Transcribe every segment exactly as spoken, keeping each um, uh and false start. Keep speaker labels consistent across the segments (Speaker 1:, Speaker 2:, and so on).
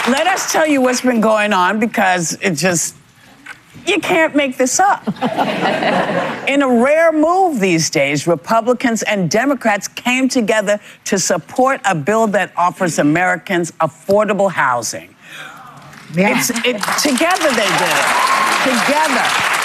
Speaker 1: let us tell you what's been going on, because it just, you can't make this up. In a rare move these days, Republicans and Democrats came together to support a bill that offers Americans affordable housing.
Speaker 2: Yeah.
Speaker 1: It's, it, together they did it. Together.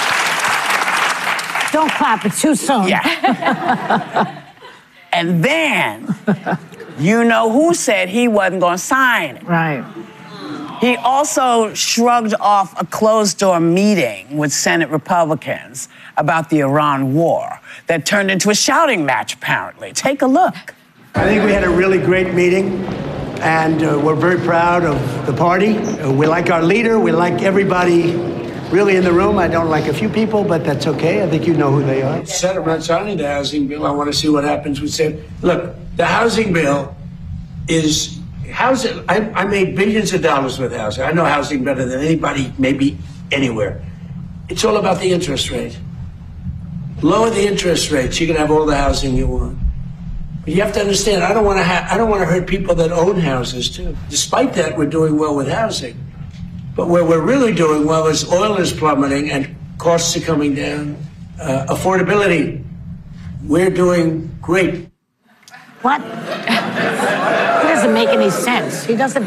Speaker 2: Don't clap, it's too soon.
Speaker 1: Yeah. And then, you know who said he wasn't going to sign it.
Speaker 2: Right.
Speaker 1: He also shrugged off a closed-door meeting with Senate Republicans about the Iran war that turned into a shouting match, apparently. Take a look.
Speaker 3: I think we had a really great meeting, and uh, we're very proud of the party. Uh, we like our leader. We like everybody really in the room. I don't like a few people, but that's okay. I think you know who they are.
Speaker 4: Instead of not signing the housing bill, I want to see what happens. We said, look, the housing bill is... Housing, I, I made billions of dollars with housing. I know housing better than anybody, maybe anywhere. It's all about the interest rate. Lower the interest rates, you can have all the housing you want. But you have to understand, I don't want to ha- I don't want to hurt people that own houses too. Despite that, we're doing well with housing. But where we're really doing well is oil is plummeting and costs are coming down. Uh, affordability, we're doing great.
Speaker 2: What? It doesn't make any sense. He doesn't